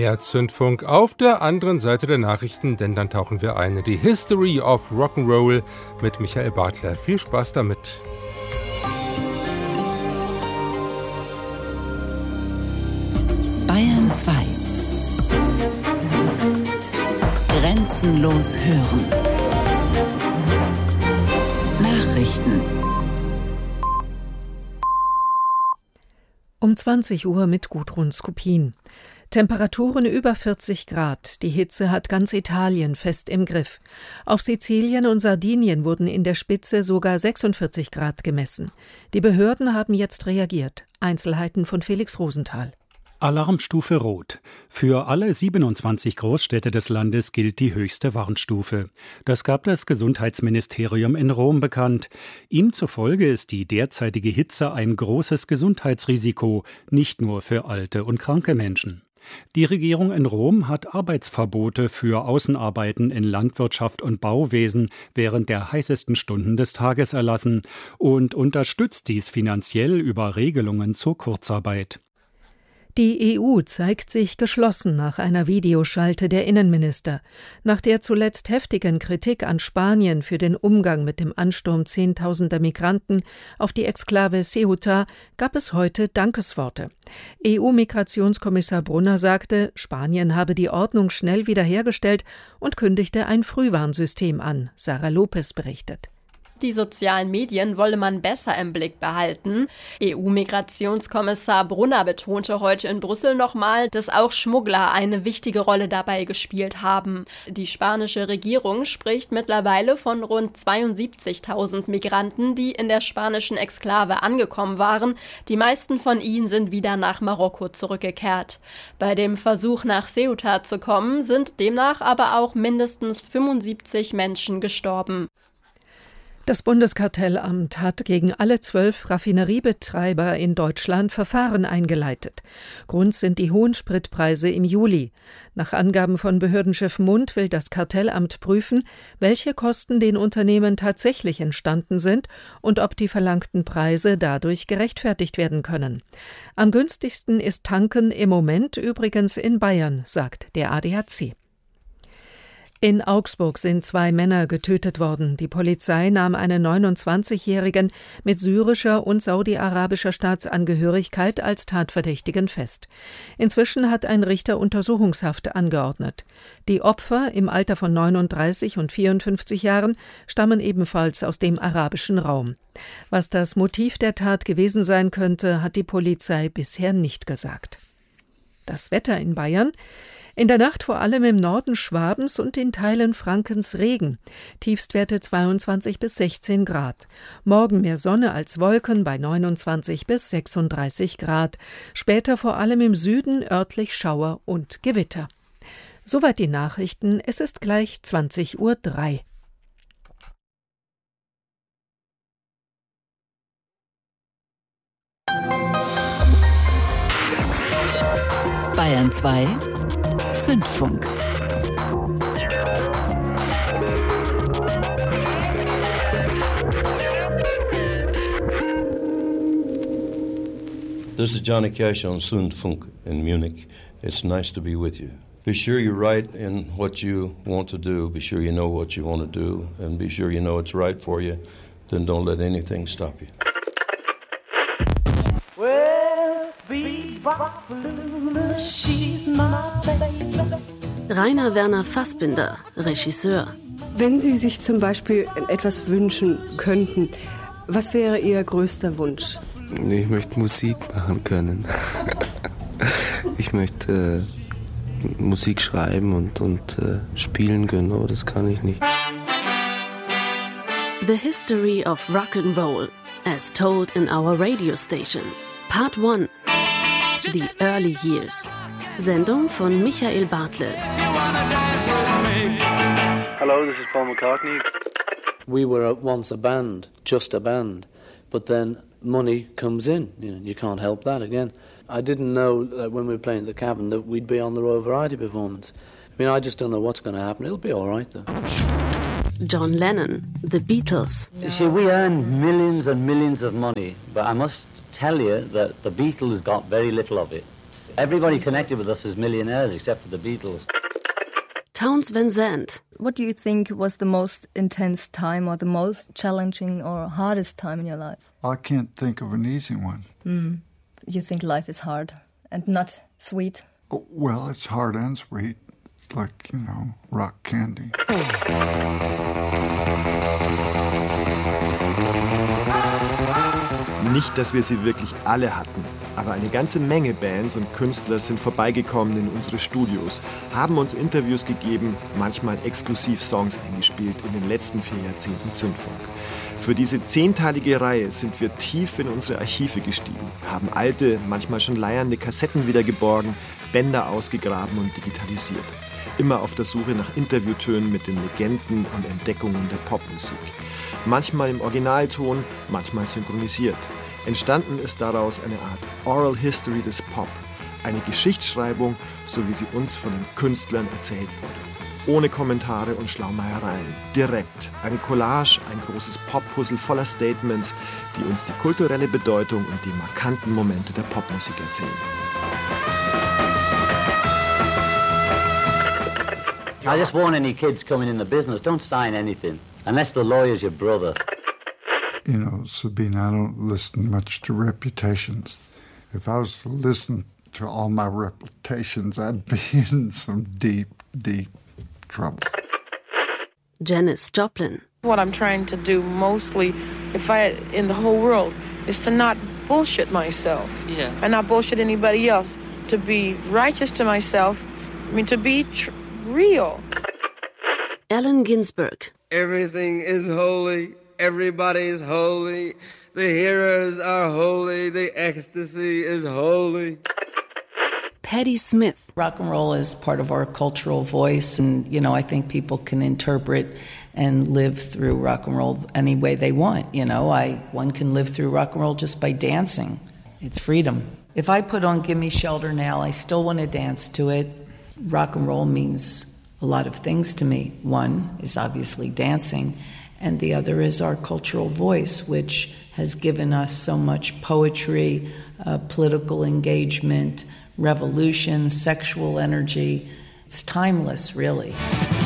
Mehr Zündfunk auf der anderen Seite der Nachrichten, denn dann tauchen wir ein in die History of Rock'n'Roll mit Michael Bartler. Viel Spaß damit. Bayern 2. Grenzenlos hören. Nachrichten. Um 20 Uhr mit Gudrun Skupin. Temperaturen über 40 Grad. Die Hitze hat ganz Italien fest im Griff. Auf Sizilien und Sardinien wurden in der Spitze sogar 46 Grad gemessen. Die Behörden haben jetzt reagiert. Einzelheiten von Felix Rosenthal. Alarmstufe Rot. Für alle 27 Großstädte des Landes gilt die höchste Warnstufe. Das gab das Gesundheitsministerium in Rom bekannt. Ihm zufolge ist die derzeitige Hitze ein großes Gesundheitsrisiko, nicht nur für alte und kranke Menschen. Die Regierung in Rom hat Arbeitsverbote für Außenarbeiten in Landwirtschaft und Bauwesen während der heißesten Stunden des Tages erlassen und unterstützt dies finanziell über Regelungen zur Kurzarbeit. Die EU zeigt sich geschlossen nach einer Videoschalte der Innenminister. Nach der zuletzt heftigen Kritik an Spanien für den Umgang mit dem Ansturm Zehntausender Migranten auf die Exklave Ceuta gab es heute Dankesworte. EU-Migrationskommissar Brunner sagte, Spanien habe die Ordnung schnell wiederhergestellt und kündigte ein Frühwarnsystem an. Sarah Lopez berichtet. Die sozialen Medien wolle man besser im Blick behalten. EU-Migrationskommissar Brunner betonte heute in Brüssel nochmal, dass auch Schmuggler eine wichtige Rolle dabei gespielt haben. Die spanische Regierung spricht mittlerweile von rund 72.000 Migranten, die in der spanischen Exklave angekommen waren. Die meisten von ihnen sind wieder nach Marokko zurückgekehrt. Bei dem Versuch, nach Ceuta zu kommen, sind demnach aber auch mindestens 75 Menschen gestorben. Das Bundeskartellamt hat gegen alle 12 Raffineriebetreiber in Deutschland Verfahren eingeleitet. Grund sind die hohen Spritpreise im Juli. Nach Angaben von Behördenchef Mund will das Kartellamt prüfen, welche Kosten den Unternehmen tatsächlich entstanden sind und ob die verlangten Preise dadurch gerechtfertigt werden können. Am günstigsten ist Tanken im Moment übrigens in Bayern, sagt der ADAC. In Augsburg sind 2 Männer getötet worden. Die Polizei nahm einen 29-Jährigen mit syrischer und saudi-arabischer Staatsangehörigkeit als Tatverdächtigen fest. Inzwischen hat ein Richter Untersuchungshaft angeordnet. Die Opfer im Alter von 39 und 54 Jahren stammen ebenfalls aus dem arabischen Raum. Was das Motiv der Tat gewesen sein könnte, hat die Polizei bisher nicht gesagt. Das Wetter in Bayern: In der Nacht vor allem im Norden Schwabens und in Teilen Frankens Regen. Tiefstwerte 22 bis 16 Grad. Morgen mehr Sonne als Wolken bei 29 bis 36 Grad. Später vor allem im Süden örtlich Schauer und Gewitter. Soweit die Nachrichten. Es ist gleich 20:03 Uhr. Bayern 2 Zündfunk. This is Johnny Cash on Zündfunk in Munich. It's nice to be with you. Be sure you're right in what you want to do. Be sure you know what you want to do. And be sure you know it's right for you. Then don't let anything stop you. Rainer Werner Fassbinder, Regisseur. Wenn Sie sich zum Beispiel etwas wünschen könnten, was wäre Ihr größter Wunsch? Ich möchte Musik machen können. Ich möchte Musik schreiben und spielen können, aber das kann ich nicht. The History of Rock'n'Roll, as told in our radio station. Part 1. The Early Years. Sendung von Michael Bartler. Hello, this is Paul McCartney. We were once a band, just a band, but then money comes in. You can't help that again. I didn't know that when we were playing at the Cavern that we'd be on the Royal Variety performance. I mean, I just don't know what's going to happen. It'll be all right, though. John Lennon, The Beatles. You see, we earn millions and millions of money, but I must tell you that the Beatles got very little of it. Everybody connected with us is millionaires except for the Beatles. Townes Van Zandt. What do you think was the most intense time or the most challenging or hardest time in your life? I can't think of an easy one. You think life is hard and not sweet? Oh, well, it's hard and sweet. It's like, rock candy. Nicht, dass wir sie wirklich alle hatten, aber eine ganze Menge Bands und Künstler sind vorbeigekommen in unsere Studios, haben uns Interviews gegeben, manchmal exklusiv Songs eingespielt in den letzten 4 Jahrzehnten Zündfunk. Für diese 10-teilige Reihe sind wir tief in unsere Archive gestiegen, haben alte, manchmal schon leiernde Kassetten wieder geborgen, Bänder ausgegraben und digitalisiert. Immer auf der Suche nach Interviewtönen mit den Legenden und Entdeckungen der Popmusik. Manchmal im Originalton, manchmal synchronisiert. Entstanden ist daraus eine Art Oral History des Pop, eine Geschichtsschreibung, so wie sie uns von den Künstlern erzählt wurde. Ohne Kommentare und Schlaumeiereien. Direkt. Eine Collage, ein großes Pop-Puzzle voller Statements, die uns die kulturelle Bedeutung und die markanten Momente der Popmusik erzählen. I just warn any kids coming in the business, don't sign anything, unless the lawyer's your brother. Sabine, I don't listen much to reputations. If I was to listen to all my reputations, I'd be in some deep, deep trouble. Janis Joplin. What I'm trying to do mostly, in the whole world, is to not bullshit myself. Yeah. And not bullshit anybody else. To be righteous to myself, to be real. Allen Ginsberg. Everything is holy. Everybody's holy. The hearers are holy. The ecstasy is holy. Patti Smith. Rock and roll is part of our cultural voice, and I think people can interpret and live through rock and roll any way they want. One can live through rock and roll just by dancing. It's freedom. If I put on Gimme Shelter now, I still want to dance to it. Rock and roll means a lot of things to me. One is obviously dancing, and the other is our cultural voice, which has given us so much poetry, political engagement, revolution, sexual energy. It's timeless, really.